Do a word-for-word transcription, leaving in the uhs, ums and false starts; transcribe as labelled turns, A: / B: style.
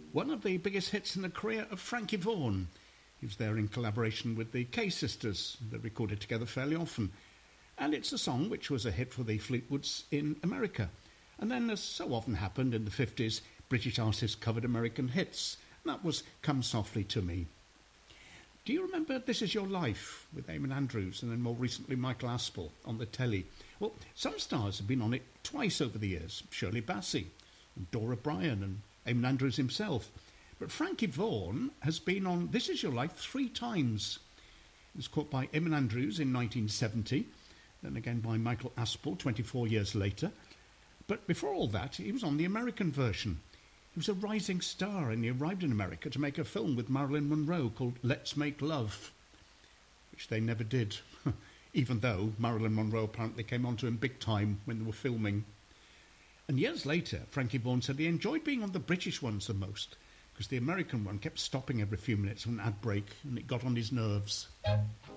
A: one of the biggest hits in the career of Frankie Vaughan. He was there in collaboration with the Kay sisters. They recorded together fairly often. And it's a song which was a hit for the Fleetwoods in America. And then, as so often happened in the fifties, British artists covered American hits. And that was Come Softly to Me. Do you remember This Is Your Life with Eamon Andrews and then more recently Michael Aspel on the telly? Well, some stars have been on it twice over the years. Shirley Bassey, and Dora Bryan and Eamon Andrews himself. But Frankie Vaughan has been on This Is Your Life three times. It was caught by Eamon Andrews in nineteen seventy, then again by Michael Aspel twenty-four years later. But before all that, he was on the American version. He was a rising star and he arrived in America to make a film with Marilyn Monroe called Let's Make Love, which they never did, even though Marilyn Monroe apparently came onto him big time when they were filming. And years later, Frankie Vaughan said he enjoyed being on the British ones the most, because the American one kept stopping every few minutes for an ad break and it got on his nerves.